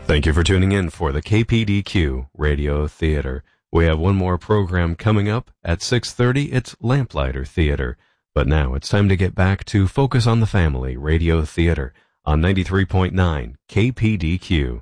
Thank you for tuning in for the KPDQ Radio Theater. We have one more program coming up at 6:30. It's Lamplighter Theater. But now it's time to get back to Focus on the Family Radio Theater on 93.9 KPDQ.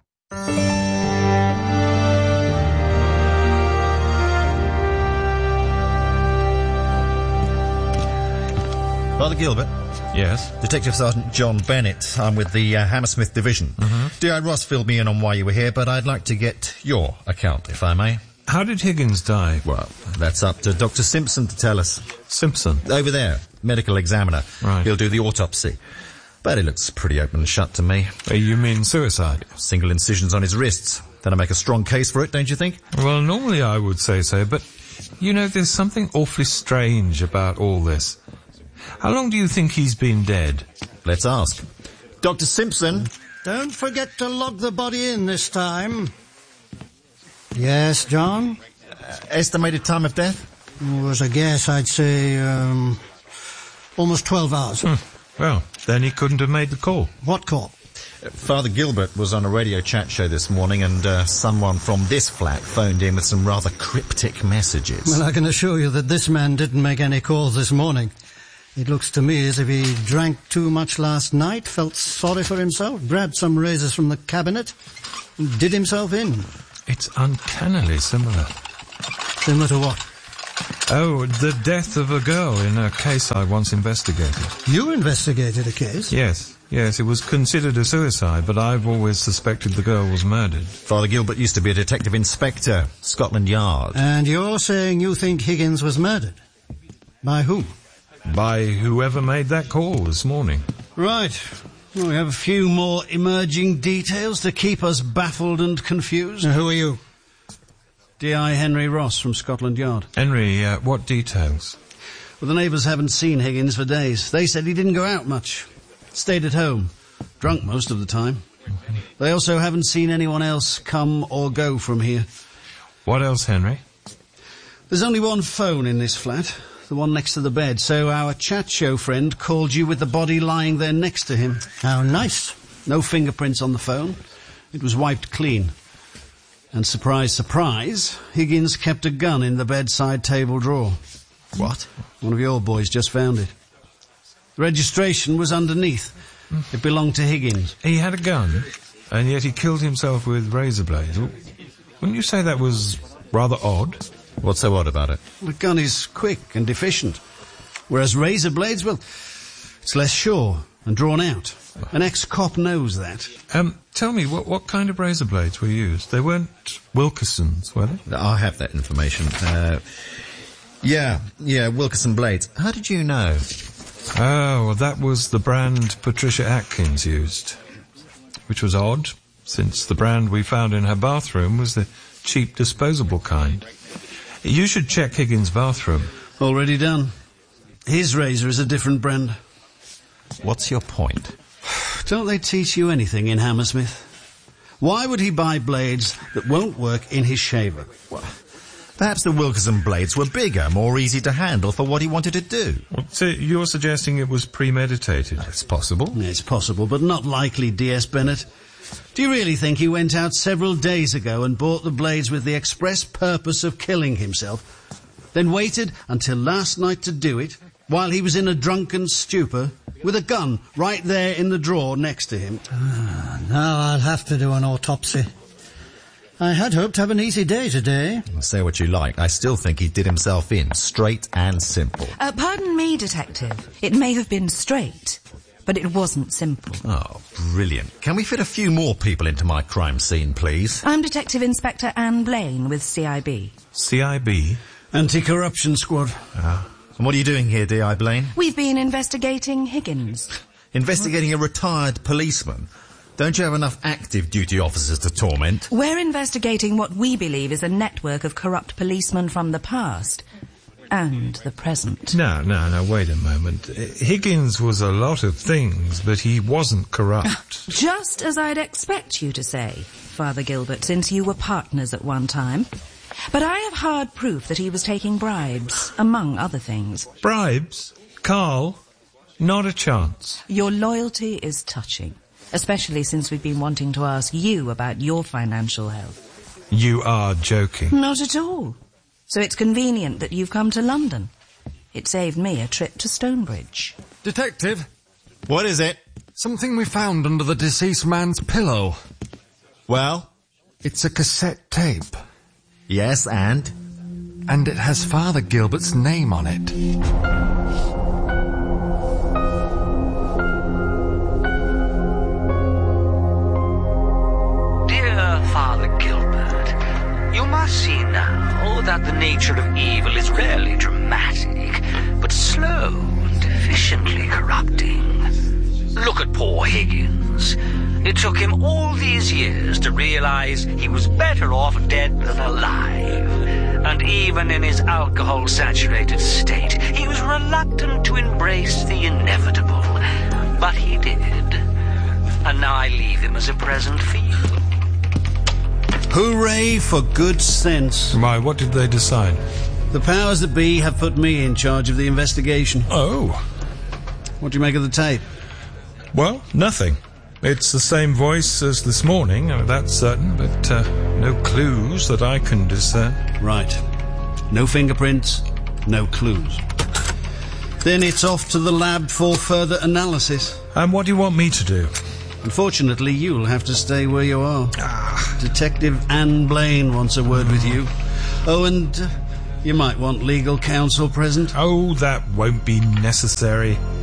Father Gilbert. Yes? Detective Sergeant John Bennett. I'm with the Hammersmith Division. D.I. Ross filled me in on why you were here, but I'd like to get your account, if I may. How did Higgins die? Well, that's up to Dr. Simpson to tell us. Simpson? Over there, medical examiner. Right. He'll do the autopsy. But it looks pretty open and shut to me. You mean suicide? Single incisions on his wrists. That'll make a strong case for it, don't you think? Well, normally I would say so, but, you know, there's something awfully strange about all this. How long do you think he's been dead? Let's ask. Dr. Simpson? Don't forget to log the body in this time. Yes, John? Estimated time of death? Was a guess, I'd say, almost 12 hours. Well, then he couldn't have made the call. What call? Father Gilbert was on a radio chat show this morning and someone from this flat phoned in with some rather cryptic messages. Well, I can assure you that this man didn't make any calls this morning. It looks to me as if he drank too much last night, felt sorry for himself, grabbed some razors from the cabinet, and did himself in. It's uncannily similar. Similar to what? Oh, the death of a girl in a case I once investigated. You investigated a case? Yes, it was considered a suicide, but I've always suspected the girl was murdered. Father Gilbert used to be a detective inspector, Scotland Yard. And you're saying you think Higgins was murdered? By whom? By whoever made that call this morning. Right. Well, we have a few more emerging details to keep us baffled and confused. Who are you? D.I. Henry Ross from Scotland Yard. Henry, what details? Well, the neighbours haven't seen Higgins for days. They said he didn't go out much. Stayed at home. Drunk most of the time. They also haven't seen anyone else come or go from here. What else, Henry? There's only one phone in this flat. The one next to the bed, so our chat show friend called you with the body lying there next to him. How nice. No fingerprints on the phone. It was wiped clean. And surprise, surprise, Higgins kept a gun in the bedside table drawer. What? One of your boys just found it. The registration was underneath. It belonged to Higgins. He had a gun, and yet he killed himself with razor blades. Wouldn't you say that was rather odd? What's so odd about it? The gun is quick and efficient, whereas razor blades, well, it's less sure and drawn out. An ex-cop knows that. Tell me, what kind of razor blades were used? They weren't Wilkerson's, were they? I have that information. Yeah, Wilkerson blades. How did you know? Oh, well, that was the brand Patricia Atkins used, which was odd, since the brand we found in her bathroom was the cheap disposable kind. You should check Higgins' bathroom. Already done. His razor is a different brand. What's your point? Don't they teach you anything in Hammersmith? Why would he buy blades that won't work in his shaver? Well, perhaps the Wilkerson blades were bigger, more easy to handle for what he wanted to do. Well, so you're suggesting it was premeditated? It's possible. It's possible, but not likely, D.S. Bennett. Do you really think he went out several days ago and bought the blades with the express purpose of killing himself, then waited until last night to do it, while he was in a drunken stupor, with a gun right there in the drawer next to him? Now I'll have to do an autopsy. I had hoped to have an easy day today. Say what you like. I still think he did himself in, straight and simple. Pardon me, Detective. It may have been straight, but it wasn't simple. Oh, brilliant. Can we fit a few more people into my crime scene, please? I'm Detective Inspector Anne Blaine with CIB. CIB? Anti-Corruption Squad. And what are you doing here, D.I. Blaine? We've been investigating Higgins. Investigating a retired policeman? Don't you have enough active duty officers to torment? We're investigating what we believe is a network of corrupt policemen from the past and the present. No, wait a moment. Higgins was a lot of things, but he wasn't corrupt. Just as I'd expect you to say, Father Gilbert, since you were partners at one time. But I have hard proof that he was taking bribes, among other things. Bribes? Carl? Not a chance. Your loyalty is touching. especially since we've been wanting to ask you about your financial health. You are joking. Not at all. So it's convenient that you've come to London. It saved me a trip to Stonebridge. Detective, What is it? something we found under the deceased man's pillow. Well? It's a cassette tape, Yes, and? and it has Father Gilbert's name on it. Dear Father Gilbert, you must see now that the nature of evil is rarely dramatic, but slow and efficiently corrupting. Look at poor Higgins. It took him all these years to realize he was better off dead than alive. And even in his alcohol-saturated state, he was reluctant to embrace the inevitable. But he did. And now I leave him as a present for you. Hooray for good sense. Why, what did they decide? The powers that be have put me in charge of the investigation. Oh, What do you make of the tape? well, nothing. It's the same voice as this morning, that's certain, but no clues that I can discern. Right. No fingerprints, no clues. Then it's off to the lab for further analysis. And what do you want me to do? Unfortunately, you'll have to stay where you are. Detective Anne Blaine wants a word with you. Oh, and you might want legal counsel present. Oh, that won't be necessary.